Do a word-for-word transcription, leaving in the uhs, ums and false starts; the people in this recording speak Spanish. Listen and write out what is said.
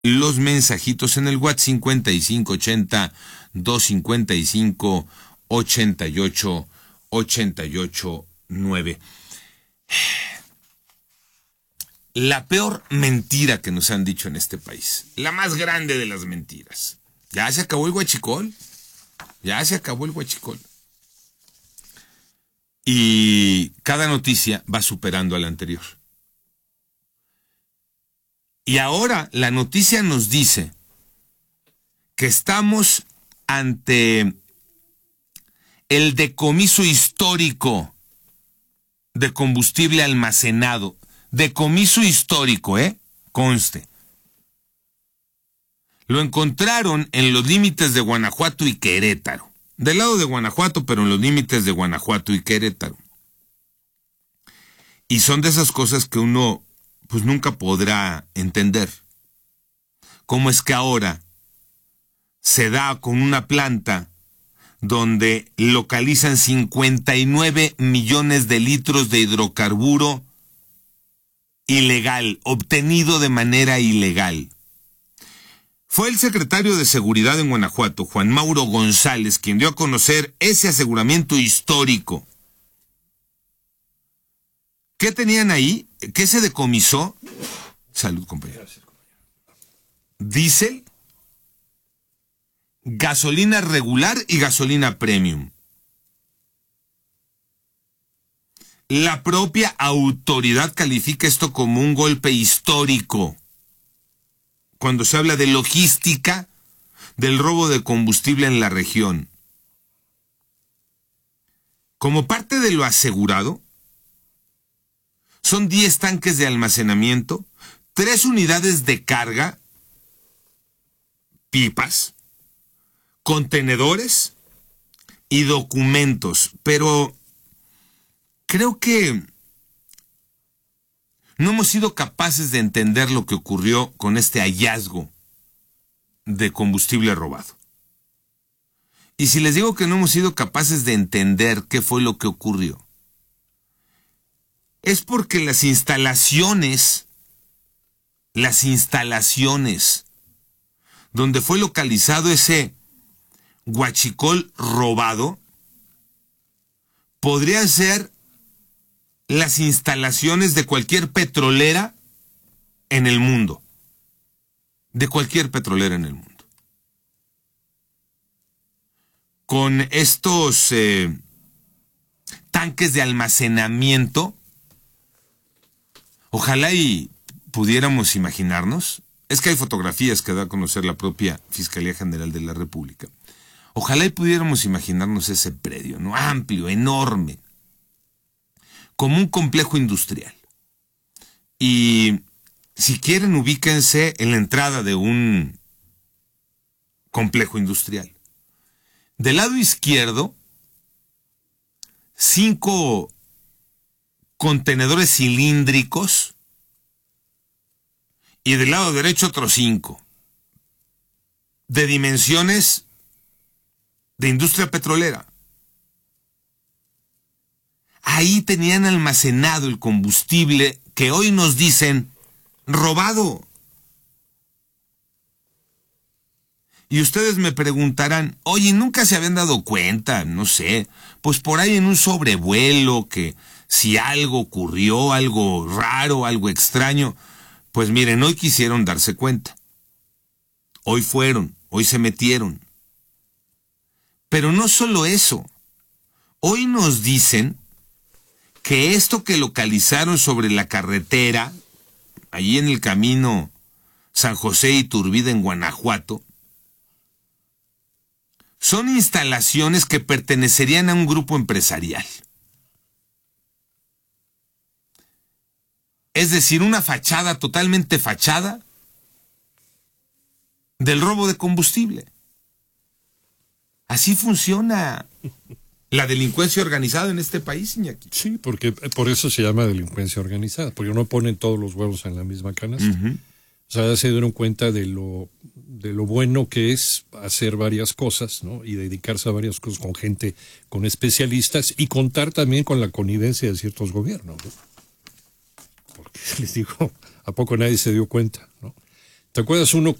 los mensajitos en el WhatsApp cincuenta y cinco ochenta, doscientos cincuenta y cinco, ochenta y ocho, ochenta y ocho, nueve. La peor mentira que nos han dicho en este país, la más grande de las mentiras. Ya se acabó el huachicol, ya se acabó el huachicol. Y cada noticia va superando a la anterior. Y ahora la noticia nos dice que estamos ante el decomiso histórico de combustible almacenado. Decomiso histórico, ¿eh? Conste. Lo encontraron en los límites de Guanajuato y Querétaro. Del lado de Guanajuato, pero en los límites de Guanajuato y Querétaro. Y son de esas cosas que uno, pues, nunca podrá entender. ¿Cómo es que ahora se da con una planta donde localizan cincuenta y nueve millones de litros de hidrocarburo ilegal, obtenido de manera ilegal? Fue el secretario de Seguridad en Guanajuato, Juan Mauro González, quien dio a conocer ese aseguramiento histórico. ¿Qué tenían ahí? ¿Qué se decomisó? Salud, compañero. Diésel, gasolina regular y gasolina premium. La propia autoridad califica esto como un golpe histórico cuando se habla de logística del robo de combustible en la región. Como parte de lo asegurado, son diez tanques de almacenamiento, tres unidades de carga, pipas, contenedores y documentos, pero creo que no hemos sido capaces de entender lo que ocurrió con este hallazgo de combustible robado. Y si les digo que no hemos sido capaces de entender qué fue lo que ocurrió, es porque las instalaciones, las instalaciones donde fue localizado ese huachicol robado, podrían ser las instalaciones de cualquier petrolera en el mundo. De cualquier petrolera en el mundo. Con estos eh, tanques de almacenamiento, ojalá y pudiéramos imaginarnos, es que hay fotografías que da a conocer la propia Fiscalía General de la República. Ojalá y pudiéramos imaginarnos ese predio, ¿no? Amplio, enorme, como un complejo industrial. Y si quieren, ubíquense en la entrada de un complejo industrial. Del lado izquierdo, cinco contenedores cilíndricos y del lado derecho otros cinco, de dimensiones de industria petrolera. Ahí tenían almacenado el combustible que hoy nos dicen robado. Y ustedes me preguntarán, oye, ¿nunca se habían dado cuenta? No sé, pues por ahí en un sobrevuelo, que si algo ocurrió, algo raro, algo extraño. Pues miren, hoy quisieron darse cuenta. Hoy fueron, hoy se metieron. Pero no solo eso. Hoy nos dicen que esto que localizaron sobre la carretera, allí en el camino San José Iturbide en Guanajuato, son instalaciones que pertenecerían a un grupo empresarial. Es decir, una fachada, totalmente fachada, del robo de combustible. Así funciona la delincuencia organizada en este país, Iñaki. Sí, porque por eso se llama delincuencia organizada, porque no ponen todos los huevos en la misma canasta. Uh-huh. O sea, ya se dieron cuenta de lo, de lo bueno que es hacer varias cosas, ¿no? Y dedicarse a varias cosas con gente, con especialistas, y contar también con la connivencia de ciertos gobiernos, ¿no? Porque les digo, ¿a poco nadie se dio cuenta, no? ¿Te acuerdas uno